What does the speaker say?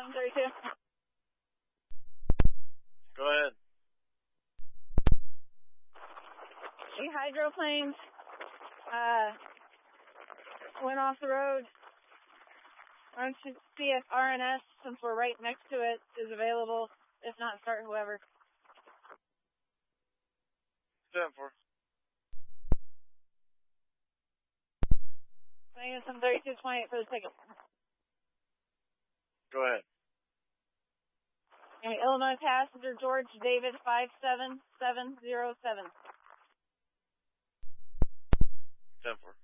732. Go ahead. The hydroplanes went off the road. Why don't you see if RNS, since we're right next to it, is available? If not, start whoever. 7-4. Saying 732.28 for the ticket. Go ahead. Illinois passenger George David 57707. 10-4.